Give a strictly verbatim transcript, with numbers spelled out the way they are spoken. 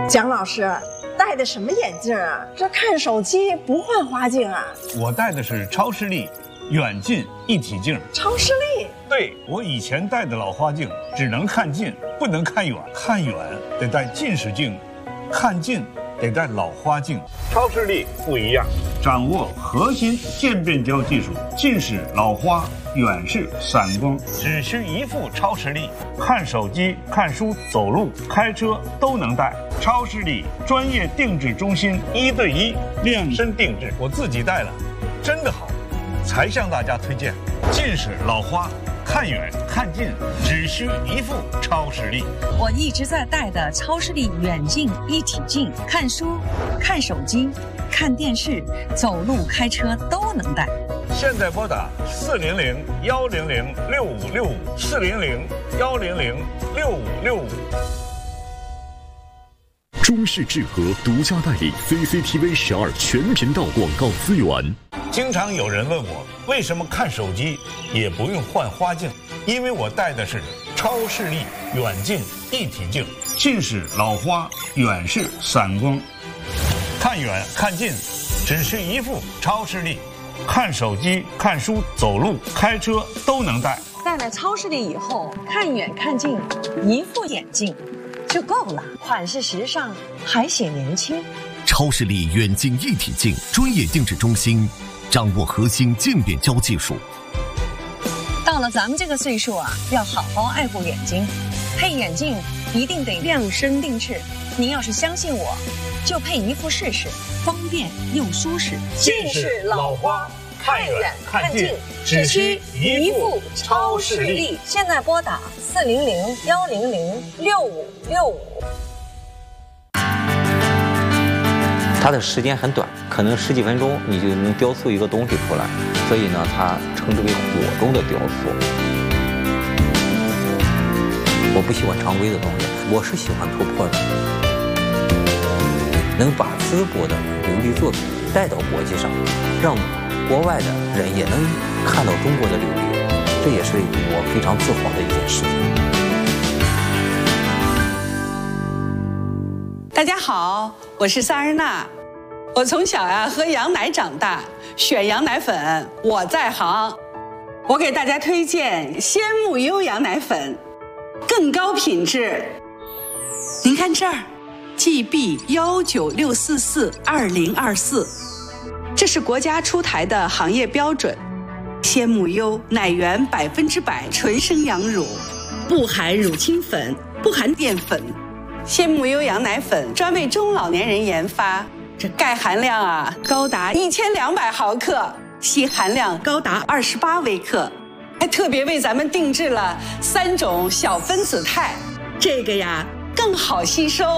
蒋老师戴的什么眼镜啊？这看手机不换花镜啊？ 我戴的是超视力远近一体镜。 超视力？ 对，我以前戴的老花镜只能看近，不能看远，看远得戴近视镜，看近得戴老花镜。超视力不一样，掌握核心渐变焦技术，近视、老花、远视、散光，只需一副超视力，看手机、看书、走路、开车都能戴。超视力专业定制中心，一对一量身定制，我自己戴了，真的好，才向大家推荐。近视、老花，看远看近只需一副超视力。 我一直在戴的超视力远近一体镜，看书、看手机、看电视、走路、开车都能戴。 现在拨打四零零幺零零六五六五，四零零幺零零六五六五。 中视智和独家代理 C C T V 十二全频道广告资源。 经常有人问我，为什么看手机也不用换花镜？因为我戴的是超视力远近一体镜，近视、老花、远视、散光，看远看近只需一副超视力，看手机、看书、走路、开车都能戴。 戴了超视力以后，看远看近，一副眼镜就够了，款式时尚，还显年轻。 超视力远近一体镜专业定制中心，掌握核心渐变焦技术。 到了咱们这个岁数啊，要好好爱护眼睛，配眼镜一定得量身定制。您要是相信我，就配一副试试，方便又舒适。 近视、老花，看远看近只需一副超视力。 现在拨打四零零幺零零六五六五。 它的时间很短，可能十几分钟你就能雕塑一个东西出来，所以呢，它称之为火中的雕塑。我不喜欢常规的东西，我是喜欢突破的，能把淄博的琉璃作品带到国际上，让国外的人也能看到中国的琉璃，这也是我非常自豪的一件事情。 大家好，我是萨日娜。我从小呀、啊、喝羊奶长大，选羊奶粉我在行。我给大家推荐鲜木优羊奶粉，更高品质。您看这儿 ，G B 幺九六四四二零二四，这是国家出台的行业标准。鲜木优奶源百分之百纯生羊乳，不含乳清粉，不含淀粉。鲜木优羊奶粉专为中老年人研发，这钙含量啊高达一千两百毫克，硒含量高达二十八微克，还特别为咱们定制了三种小分子肽，这个呀更好吸收。